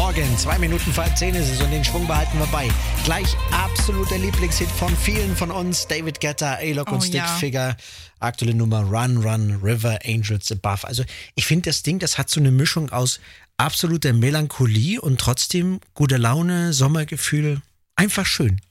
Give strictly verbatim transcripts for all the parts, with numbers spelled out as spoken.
Morgen. Zwei Minuten vor halb zehn ist es und den Schwung behalten wir bei. Gleich absoluter Lieblingshit von vielen von uns. David Guetta, A-Lock Oh, und ja. Stickfigure. Aktuelle Nummer Run, Run, River, Angels Above. Also ich finde das Ding, das hat so eine Mischung aus absoluter Melancholie und trotzdem gute Laune, Sommergefühl. Einfach schön.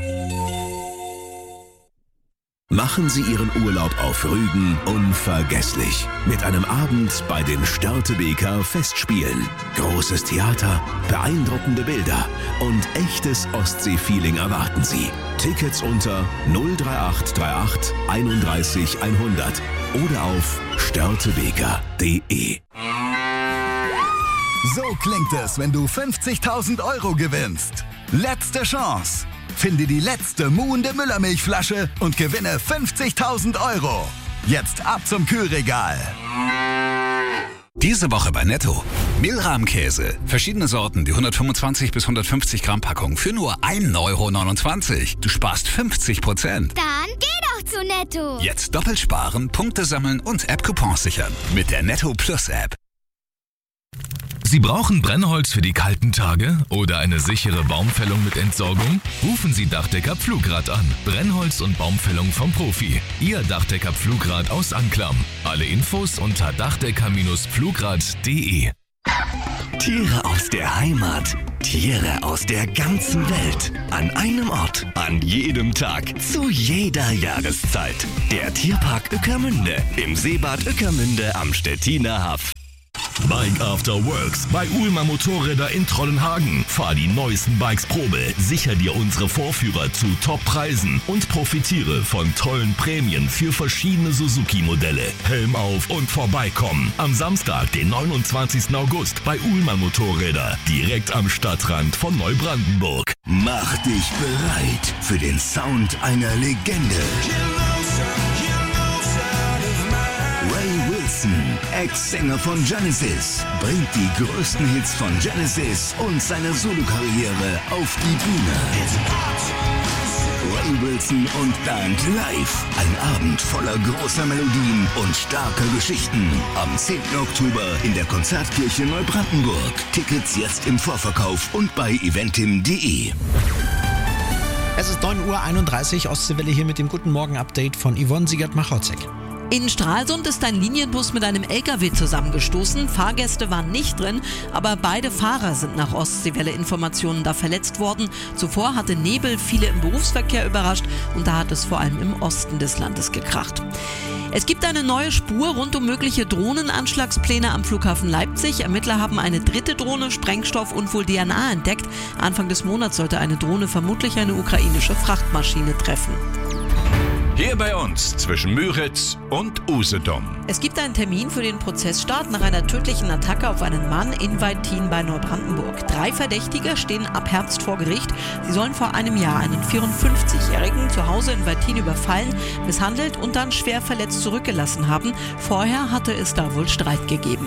Machen Sie Ihren Urlaub auf Rügen unvergesslich. Mit einem Abend bei den Störtebeker Festspielen. Großes Theater, beeindruckende Bilder und echtes Ostsee-Feeling erwarten Sie. Tickets unter null drei acht drei acht einunddreißig hundert oder auf störtebeker punkt de. So klingt es, wenn du fünfzigtausend Euro gewinnst. Letzte Chance. Finde die letzte muhende Müllermilchflasche und gewinne fünfzigtausend Euro. Jetzt ab zum Kühlregal. Diese Woche bei Netto. Milram-Käse. Verschiedene Sorten, die hundertfünfundzwanzig bis hundertfünfzig Gramm Packung für nur ein Euro neunundzwanzig. Du sparst fünfzig Prozent. Dann geh doch zu Netto. Jetzt doppelt sparen, Punkte sammeln und App-Coupons sichern. Mit der Netto Plus App. Sie brauchen Brennholz für die kalten Tage oder eine sichere Baumfällung mit Entsorgung? Rufen Sie Dachdecker Pflugrad an. Brennholz und Baumfällung vom Profi. Ihr Dachdecker Pflugrad aus Anklam. Alle Infos unter dachdecker Pflugrad punkt de. Tiere aus der Heimat. Tiere aus der ganzen Welt. An einem Ort. An jedem Tag. Zu jeder Jahreszeit. Der Tierpark Ueckermünde. Im Seebad Ueckermünde am Stettiner Haff. Bike After Works bei Uhlmann Motorräder in Trollenhagen. Fahr die neuesten Bikes Probe, sicher dir unsere Vorführer zu Top-Preisen und profitiere von tollen Prämien für verschiedene Suzuki-Modelle. Helm auf und vorbeikommen. Am Samstag, den neunundzwanzigsten August bei Uhlmann Motorräder, direkt am Stadtrand von Neubrandenburg. Mach dich bereit für den Sound einer Legende. Ray Wilson, Ex-Sänger von Genesis, bringt die größten Hits von Genesis und seine Solokarriere auf die Bühne. Ray Wilson und Band live. Ein Abend voller großer Melodien und starker Geschichten. Am zehnten Oktober in der Konzertkirche Neubrandenburg. Tickets jetzt im Vorverkauf und bei eventim punkt de. Es ist neun Uhr einunddreißig, Ostseewelle hier mit dem Guten Morgen-Update von Yvonne Siegert-Machotzek. In Stralsund ist ein Linienbus mit einem L K W zusammengestoßen. Fahrgäste waren nicht drin, aber beide Fahrer sind nach Ostseewelle-Informationen da verletzt worden. Zuvor hatte Nebel viele im Berufsverkehr überrascht und da hat es vor allem im Osten des Landes gekracht. Es gibt eine neue Spur rund um mögliche Drohnenanschlagspläne am Flughafen Leipzig. Ermittler haben eine dritte Drohne, Sprengstoff und wohl D N A entdeckt. Anfang des Monats sollte eine Drohne vermutlich eine ukrainische Frachtmaschine treffen. Hier bei uns zwischen Müritz und Usedom. Es gibt einen Termin für den Prozessstart nach einer tödlichen Attacke auf einen Mann in Waldtin bei Neubrandenburg. Drei Verdächtige stehen ab Herbst vor Gericht. Sie sollen vor einem Jahr einen vierundfünfzigjährigen zu Hause in Waldtin überfallen, misshandelt und dann schwer verletzt zurückgelassen haben. Vorher hatte es da wohl Streit gegeben.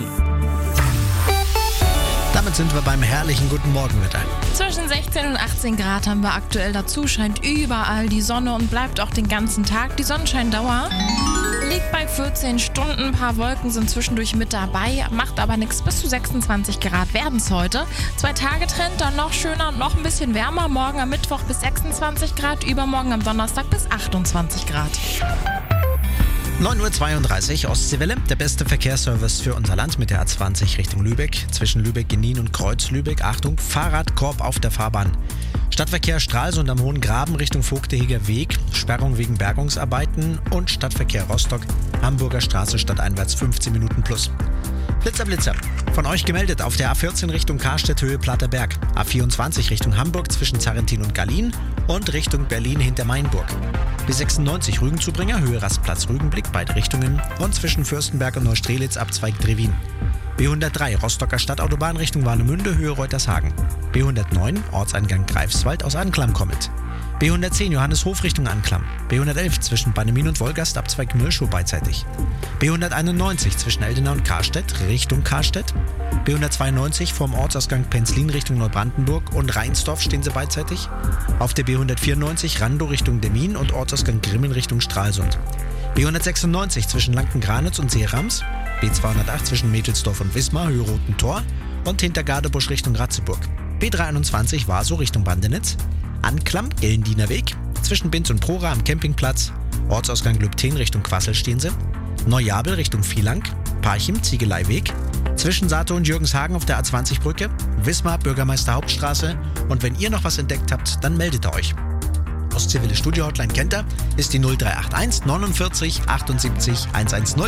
Damit sind wir beim herrlichen Guten Morgenwetter. Zwischen sechzehn und achtzehn Grad haben wir aktuell. Dazu scheint überall die Sonne und bleibt auch den ganzen Tag. Die Sonnenscheindauer liegt bei vierzehn Stunden. Ein paar Wolken sind zwischendurch mit dabei, macht aber nichts. Bis zu sechsundzwanzig Grad werden es heute. Zwei Tage Trend, dann noch schöner und noch ein bisschen wärmer. Morgen am Mittwoch bis sechsundzwanzig Grad, übermorgen am Donnerstag bis achtundzwanzig Grad. neun Uhr zweiunddreißig, Ostseewelle, der beste Verkehrsservice für unser Land mit der A zwanzig Richtung Lübeck. Zwischen Lübeck, Genin und Kreuz Lübeck. Achtung, Fahrradkorb auf der Fahrbahn. Stadtverkehr Stralsund am Hohen Graben Richtung Vogteheger Weg. Sperrung wegen Bergungsarbeiten. Und Stadtverkehr Rostock, Hamburger Straße stadteinwärts fünfzehn Minuten plus. Blitzer, Blitzer. Von euch gemeldet auf der A vierzehn Richtung Karstedt Höhe Platterberg. A vierundzwanzig Richtung Hamburg zwischen Zarrentin und Gallien. Und Richtung Berlin hinter Mainburg. B sechsundneunzig Rügenzubringer, Höhe Rastplatz Rügenblick, beide Richtungen. Und zwischen Fürstenberg und Neustrelitz Abzweig Drewin. B hundertdrei Rostocker Stadtautobahn Richtung Warnemünde, Höhe Reutershagen. B hundertneun Ortseingang Greifswald aus Anklam kommend. B hundertzehn Johanneshof Richtung Anklam. B hundertelf zwischen Bannemin und Wolgast Abzweig Milchow beidseitig. B hunderteinundneunzig zwischen Eldena und Karstedt Richtung Karstedt. B hundertzweiundneunzig vom Ortsausgang Penzlin Richtung Neubrandenburg und Rheinsdorf stehen sie beidseitig. Auf der B hundertvierundneunzig Randow Richtung Demmin und Ortsausgang Grimmen Richtung Stralsund. B hundertsechsundneunzig zwischen Lanken-Granitz und Seerams. B zweihundertacht zwischen Mädelsdorf und Wismar, Höhe Roten Tor. und hinter Gardebusch Richtung Ratzeburg. B dreihunderteinundzwanzig war so Richtung Bandenitz. Anklam, Gellendiener Weg. Zwischen Binz und Prora am Campingplatz. Ortsausgang Lübten Richtung Quassel stehen sie. Neujabel Richtung Vielang. Parchim, Ziegeleiweg. Zwischen Sato und Jürgenshagen auf der A zwanzig Brücke. Wismar, Bürgermeister Hauptstraße. Und wenn ihr noch was entdeckt habt, dann meldet ihr euch. Ostseewelle Studio Hotline kennt ihr, ist die null drei acht eins neunundvierzig achtundsiebzig hundertzehn.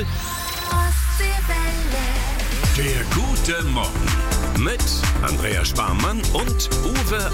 Der gute Morgen mit Andrea Sparmann und Uwe